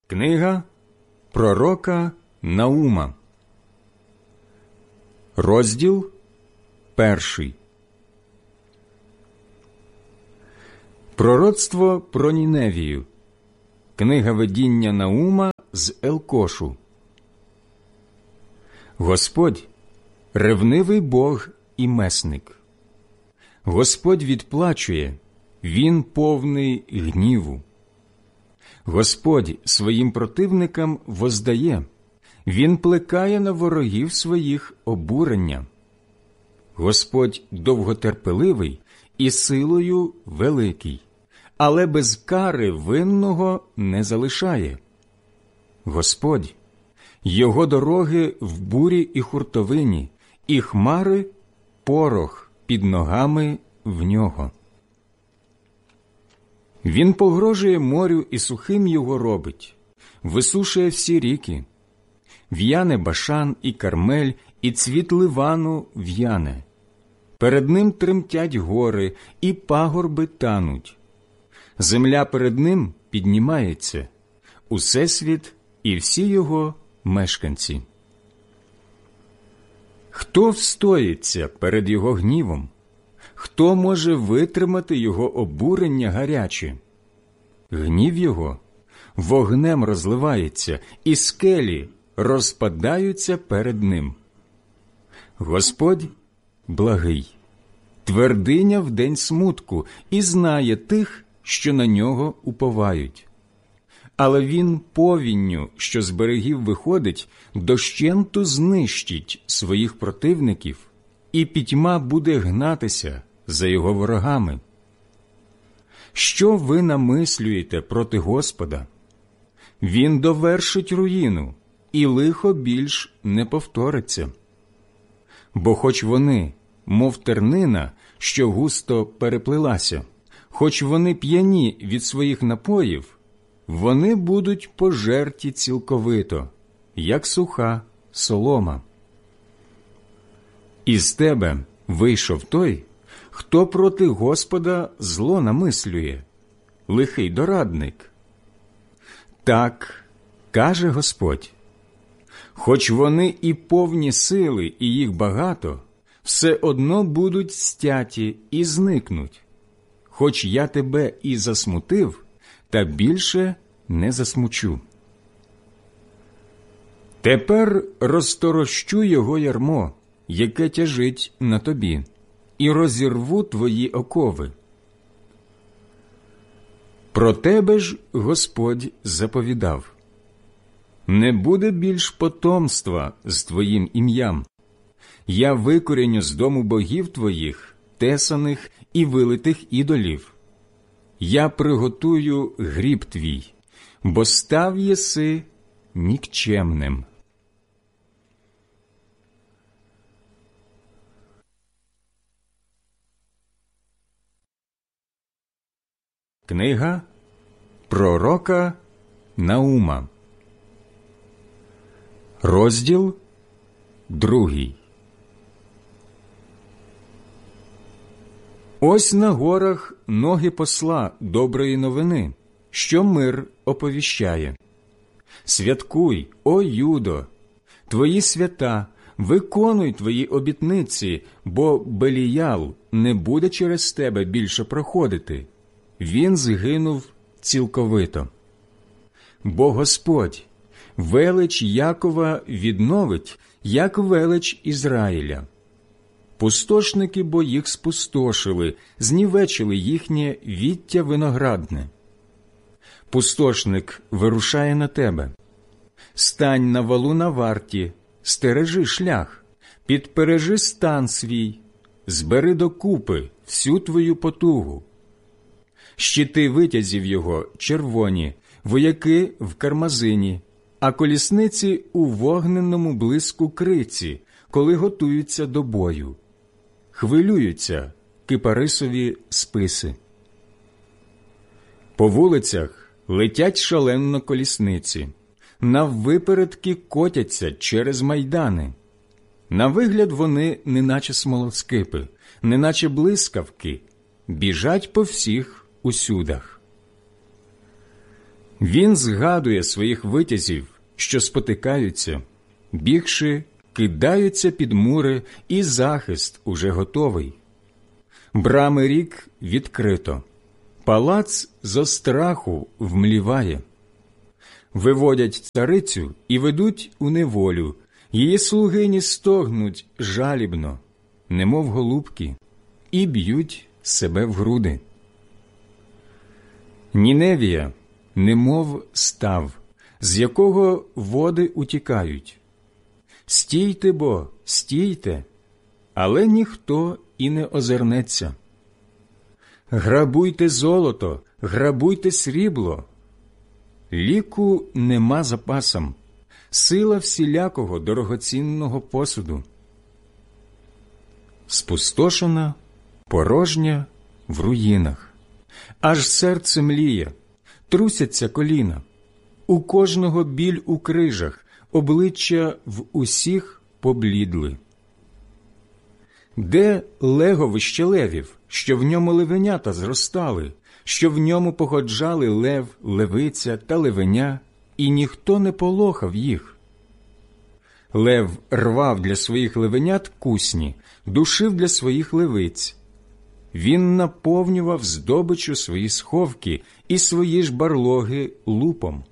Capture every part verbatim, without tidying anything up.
Книга пророка Наума. Розділ перший. Пророцтво про Ніневію. Книга видіння Наума з Елкошу. Господь – ревнивий Бог і месник. Господь відплачує, Він повний гніву. Господь своїм противникам воздає, Він плекає на ворогів своїх обурення. Господь довготерпеливий і силою великий, але без кари винного не залишає. Господь – його дороги в бурі і хуртовині, і хмари – порох під ногами в нього. Він погрожує морю і сухим його робить, висушує всі ріки. В'яне Башан і Кармель, і цвіт Ливану в'яне. Перед ним тремтять гори, і пагорби тануть. Земля перед ним піднімається, усесвіт і всі його мешканці. Хто встоїться перед його гнівом? Хто може витримати його обурення гаряче? Гнів його вогнем розливається, і скелі розпадаються перед ним. Господь благий, твердиня в день смутку, і знає тих, що на нього уповають. Але він повінню, що з берегів виходить, дощенту знищить своїх противників, і пітьма буде гнатися за його ворогами. Що ви намислюєте проти Господа? Він довершить руїну, і лихо більш не повториться. Бо хоч вони, мов тернина, що густо переплилася, хоч вони п'яні від своїх напоїв, вони будуть пожерті цілковито, як суха солома. Із тебе вийшов той, хто проти Господа зло намислює, лихий дорадник. Так, каже Господь, хоч вони і повні сили, і їх багато, все одно будуть стяті і зникнуть. Хоч я тебе і засмутив, та більше не засмучу. Тепер розторощу його ярмо, яке тяжить на тобі, і розірву твої окови. Про тебе ж Господь заповідав: не буде більш потомства з твоїм ім'ям. Я викоріню з дому богів твоїх, тесаних і вилитих ідолів. Я приготую гріб твій, бо став єси нікчемним. Книга пророка Наума. Розділ другий. Ось на горах ноги посла доброї новини, що мир оповіщає. Святкуй, о Юдо, твої свята, виконуй твої обітниці, бо Беліял не буде через тебе більше проходити. Він згинув цілковито. Бо Господь велич Якова відновить, як велич Ізраїля. Пустошники бо їх спустошили, знівечили їхнє віття виноградне. Пустошник вирушає на тебе. Стань на валу на варті, стережи шлях, підпережи стан свій, збери докупи всю твою потугу. Щити витязів його червоні, вояки в кармазині, а колісниці у вогненному блиску криці, коли готуються до бою. Хвилюються кипарисові списи. По вулицях летять шалено колісниці, наввипередки котяться через майдани. На вигляд вони неначе смолоскипи, неначе блискавки, біжать по всіх усюдах. Він згадує своїх витязів, що спотикаються, бігши, кидаються під мури, і захист уже готовий. Брами рік відкрито, палац зо страху вмліває. Виводять царицю і ведуть у неволю, її слугині стогнуть жалібно, немов голубки, і б'ють себе в груди. Ніневія, немов став, з якого води утікають. Стійте бо, стійте, але ніхто і не озирнеться. Грабуйте золото, грабуйте срібло. Ліку нема запасом, сила всілякого дорогоцінного посуду. Спустошена, порожня, в руїнах. Аж серце мліє, трусяться коліна. У кожного біль у крижах, обличчя в усіх поблідли. Де леговище левів, що в ньому левенята зростали, що в ньому походжали лев, левиця та левеня, і ніхто не полохав їх? Лев рвав для своїх левенят кусні, душив для своїх левиць. Він наповнював здобичу свої сховки і свої ж барлоги лупом.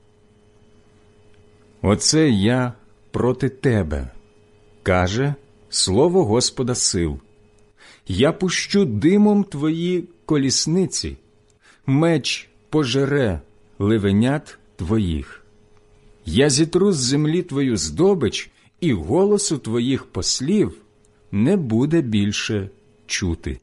Оце я проти тебе, каже слово Господа сил. Я пущу димом твої колісниці, меч пожере левенят твоїх. Я зітру з землі твою здобич, і голосу твоїх послів не буде більше чути.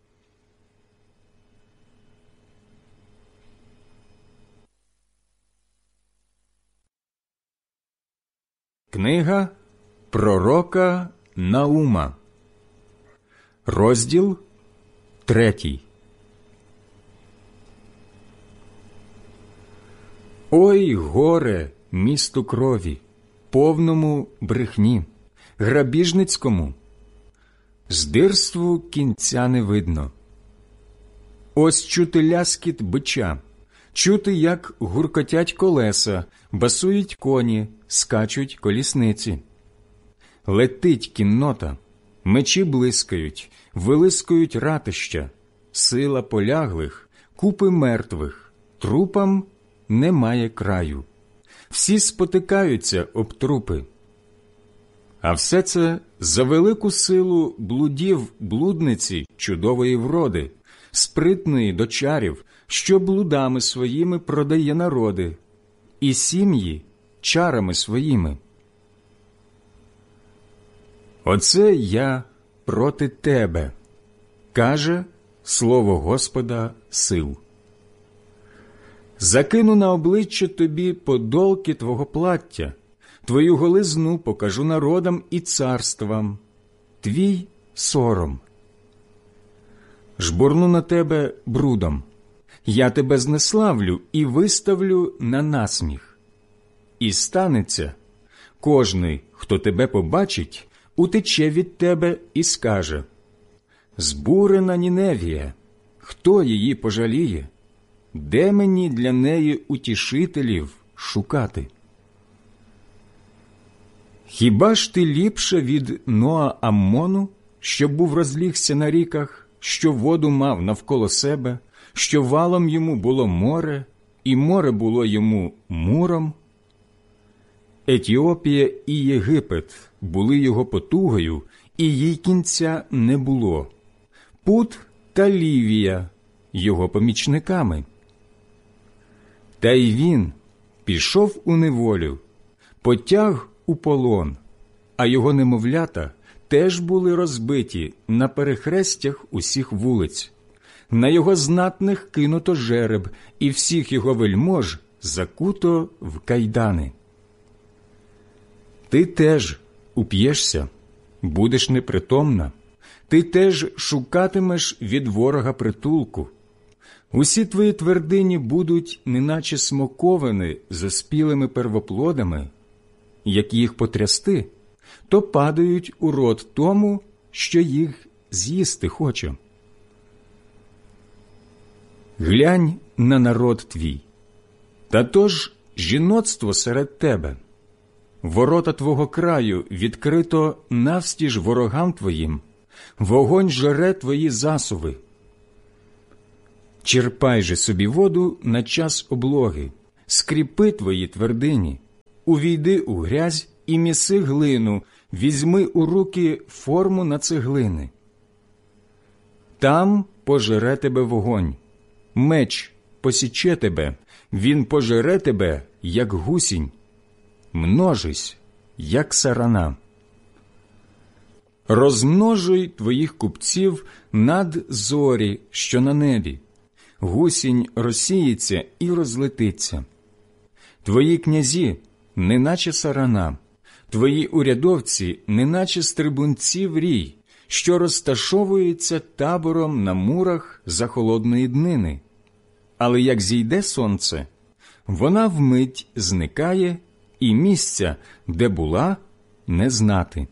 Книга пророка Наума, розділ третій. Ой, горе місту крові, повному брехні, грабіжницькому! Здирству кінця не видно. Ось чути ляскіт бича, чути, як гуркотять колеса, басують коні, скачуть колісниці. Летить кіннота, мечі блискають, вилискують ратища, сила поляглих, купи мертвих, трупам немає краю. Всі спотикаються об трупи. А все це за велику силу блудів блудниці чудової вроди, спритної до чарів, що блудами своїми продає народи, і сім'ї чарами своїми. Оце я проти тебе, каже слово Господа сил. Закину на обличчя тобі подолки твого плаття, твою голизну покажу народам і царствам, твій сором. Жбурну на тебе брудом, я тебе знеславлю і виставлю на насміх. І станеться, кожний, хто тебе побачить, утече від тебе і скаже: збурена Ніневія, хто її пожаліє? Де мені для неї утішителів шукати? Хіба ж ти ліпше від Ноа Аммону, що був розлігся на ріках, що воду мав навколо себе, що валом йому було море, і море було йому муром? Етіопія і Єгипет були його потугою, і їй кінця не було. Пут та Лівія його помічниками. Та й він пішов у неволю, потяг у полон, а його немовлята теж були розбиті на перехрестях усіх вулиць. На його знатних кинуто жереб, і всіх його вельмож закуто в кайдани. Ти теж уп'єшся, будеш непритомна, ти теж шукатимеш від ворога притулку. Усі твої твердині будуть неначе смоковини з оспілими первоплодами, як їх потрясти, то падають у рот тому, що їх з'їсти хоче. Глянь на народ твій, Та то ж жіноцтво серед тебе. Ворота твого краю відкрито навстіж ворогам твоїм, вогонь жере твої засуви. Черпай же собі воду на час облоги, скріпи твої твердині, увійди у грязь і міси глину, візьми у руки форму на цеглини. Там пожере тебе вогонь, меч посіче тебе, він пожере тебе, як гусінь, множись, як сарана. Розмножуй твоїх купців над зорі, що на небі, гусінь розсіється і розлетиться. Твої князі, неначе сарана, твої урядовці, неначе стрибунці в рій, що розташовуються табором на мурах за холодної днини. Але як зійде сонце, вона вмить зникає, і місця, де була, не знати.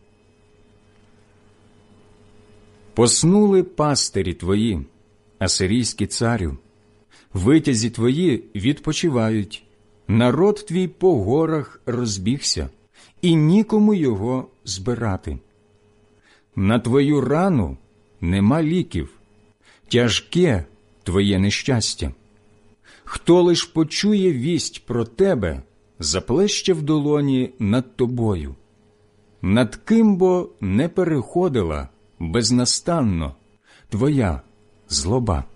Поснули пастирі твої, асирійські царю, витязі твої відпочивають, народ твій по горах розбігся, і нікому його збирати. На твою рану нема ліків, тяжке твоє нещастя. Хто лиш почує вість про тебе, заплеще в долоні над тобою. Над ким бо не переходила безнастанно твоя злоба.